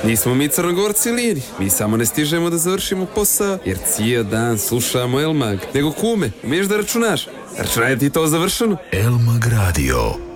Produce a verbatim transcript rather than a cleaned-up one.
Nismo mi Crnogorci lini, mi samo ne stižemo da završimo posao, jer cijel dan slušamo El Mag. Nego kume, umiješ da računaš? Računaj ti to završeno? El Mag Radio.